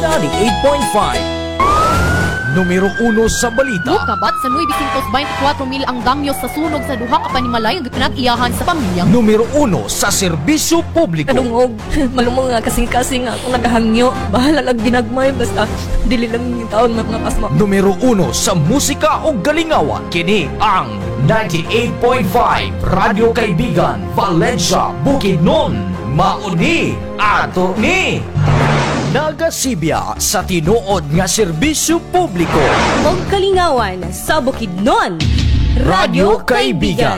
98.5. Numero 1 sa balita. Kabat sa 924 mil ang damyo sa sunog sa duha ka panimalay nga pinag-iyahan sa pamilyang. Numero 1 sa serbisyo publiko. Kadungog, malumong nga kasing-kasing nga kung nagahangyo. Bahala lang ginagmay, basta dili lang yung taon mga pasma. Numero 1 sa musika o galingawan. Kini ang 98.5 Radyo Kaibigan, Valencia, Bukidnon. Mauni ato ni nagasibya sa tinuod nga serbisyo publiko. Og kalingawan sa Bukidnon. Radyo Kaibigan.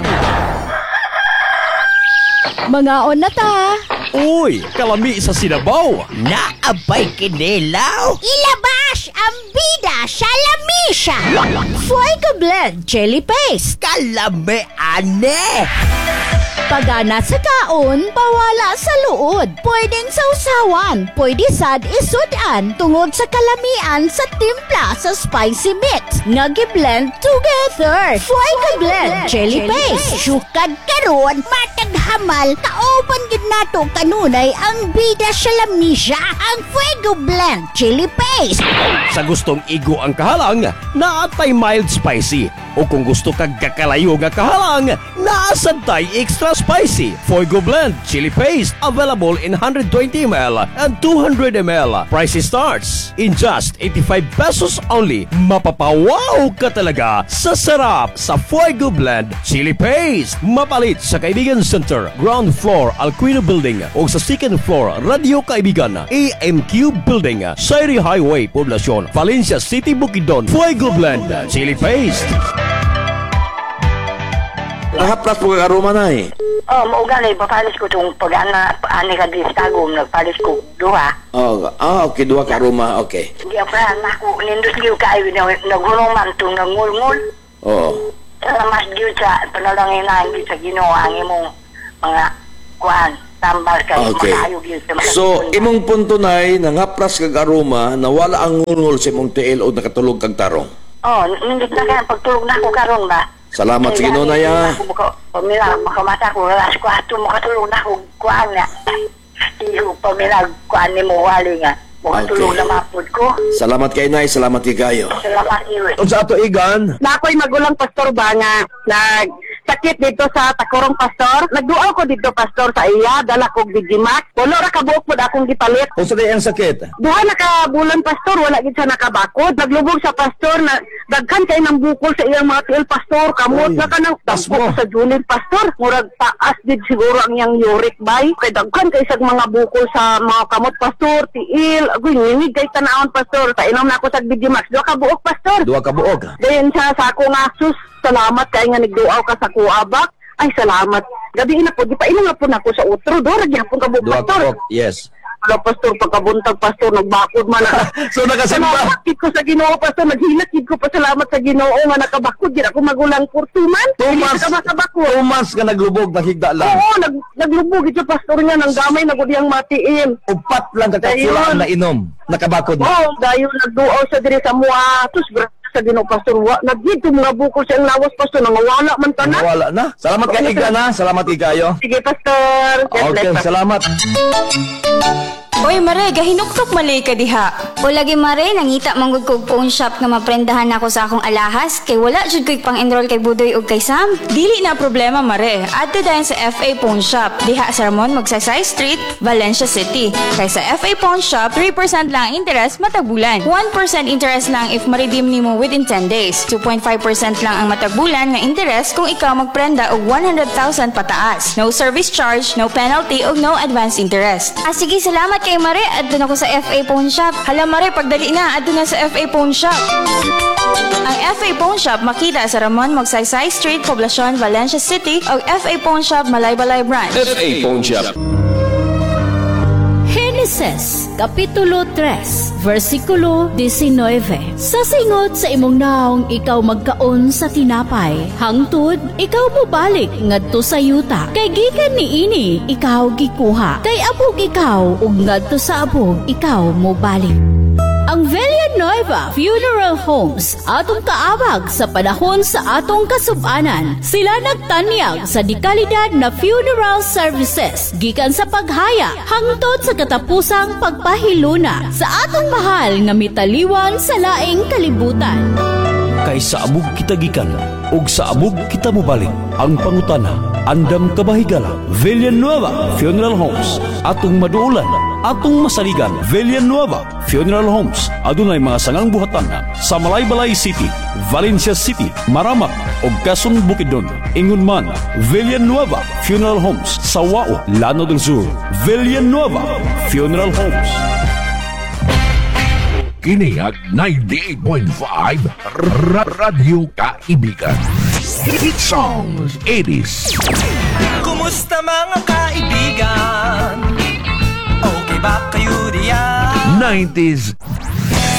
Mga na ta. Uy, kalami sa Sinabaw. Naabay kinilaw. Ilabas ang bida sa lamisa. Fuego Blend Chili Paste. Kalami ane. Pagana sa kaon, pawala sa luod. Pwedeng sausawan, pwede sad isudan tungod sa kalamian sa timpla sa spicy mix. Nagi-blend together. Fuego Blend Chili Paste. Sukad karon, matag hamal, kauban gid nato kanunay ang bida sa lamisa, ang Fuego Blend Chili Paste. Sa gustong igo ang kahalang, naatay mild spicy. O kung gusto kag kakalayo nga kahalang, naasantay extra spicy. Fuego Blend Chili Paste available in 120 ml and 200 ml. Price starts in just 85 pesos only. Mapapawaw ka talaga sa sarap sa Fuego Blend Chili Paste. Mapalit sa Kaibigan Center, ground floor Alquino Building o sa second floor Radio Kaibigan, AMQ Building, Sairi Highway, Poblacion, Valencia City, Bukidnon. Fuego Blend Chili Paste. Nakapras po kakaruma na eh. Oh, maugali, papalis ko itong pag-ana, ani ka di stagom, nagpalis ko duha. Oh, okay, dua karuma, okay. Hindi ako ako, nindus liw kayo, naghulong man itong nangulngul. Oo. Mas liw sa panalangin na, hindi sa ginawa ang imong mga kuhan, tambal kayo, okay. Makayog yun sa mga. So, imong punto na nangapras kag aroma, nawala ang ngulngul sa imong tiil o nakatulog kag tarong. Oh, nindus na kaya, pagtulog na ako karon ba? Salamat sa Ginoo ya. Pamila, makamata ko, alas 4, makatulog na ako, kuhan nga. Iyo, pamila, kuhan ni mo, wali nga. Makatulog na mapod ko. Salamat kay Nay, salamat kay kayo. Salamat, Iwe. Kung sa ato igan, na ako'y magulang pastor ba nga nagsakit dito sa Takurong pastor. Nagduaw ko dito pastor sa iya, dala kog Digimax. Wala ra kabuok po akong gipalit. kung sa ang sakit, Duha na ka bulan pastor, wala gid siya nakabakod. Naglubog sa pastor na daghan kay nang bukol sa iyang mga tiil pastor. Kamot na ka nang tasmo sa Julin pastor. Murag taas gid siguro ang iyang uric bay. Kay daghan kay sa mga bukol sa mga kamot pastor, tiil. Agoy nginig kay tanawon pastor. Sa inom na ako sa Digimax. Duha ka buok pastor. duwa ka buog. Dayon siya sa ako nga, sus, salamat kay nga nagduaw ka sa kuabak. Ay, salamat. Gabi na po, di pa ina nga po na ako sa utro. Dora, gyapon ka buok Duwa ka pastor. buog, yes. Wala pastor, pagkabuntag pastor, nagbakod man. So, nakasimba. Salamat kid ko sa Ginoo pastor, naghilat kid ko pa salamat sa Ginoo nga nakabakod. Di ako magulang kurtuman. Tumas. Hindi ka makabakod. Tumas ka naglubog, nakigda lang. Oo, naglubog ito pastor niya ng gamay, nagudiyang matiin. Upat lang katapulaan na inom. Nakabakod na. Oo, dayon nagduaw sa diri sa mua. Sus, sa Ginoo pastor, nagdito mga bukol sa iyang lawas pastor, nangawala man tanan. Wala na. Salamat kay Iga na. Salamat kay kayo. Sige pastor. God Okay, bless, pastor. salamat. Oy, Mare, gahinuktok malay ka diha. O lagi mare, nangita manggod kog phone shop nga maprendahan ako sa akong alahas kay wala jud ko'y pang-enroll kay Budoy ug kay Sam. Dili na problema, Mare. Adto dayon sa FA Pawn Shop. Diha sa Ramon, Magsaysay Street, Valencia City. Kay sa FA Pawn Shop, 3% lang ang interest matag bulan. 1% interest lang if ma-redeem nimo within 10 days. 2.5% lang ang matag bulan nga interest kung ikaw magprenda og 100,000 pataas. No service charge, no penalty ug no advance interest. Sige, salamat kay Mare. Adto na ko sa FA Pawn Shop. Hala, Mare, pagdali na, adto na sa FA Pawn Shop. Ang FA Pawn Shop makita sa Ramon, Magsaysay Street, Poblacion, Valencia City o FA Pawn Shop, Malaybalay Branch. FA Pawn Shop. Genesis, Kapitulo 3, versikulo 19. Sa singot sa imong naong ikaw magkaon sa tinapay, hangtod ikaw mobalik ngadto sa yuta. Kay gikan niini ikaw gikuha, kay abog ikaw ug ngadto sa abog ikaw mobalik. Ang Villanueva Funeral Homes atong kaabag sa panahon sa atong kasubanan. Sila nagtanyag sa dekalidad na funeral services gikan sa paghaya hangtod sa katapusang pagpahiluna sa atong mahal nga mitaliwan sa laing kalibutan. Kay sa abog kita gikan ug sa abog kita mobalik. Ang pangutana, andam kabahigala. Villanueva Funeral Homes, atong maduulan, atong masaligan. Villanueva Funeral Homes, adunay mga sangang buhatan sa Malaybalay City, Valencia City, Maramak ug Quezon Bukidnon. Ingon man, Villanueva Funeral Homes sa Wao, Lano del Sur. Villanueva Funeral Homes. Kiniag 98.5 Radyo Kaibigan. Hit songs 80s. Kumusta mga kaibigan? Okay ba kayo diyan? 90s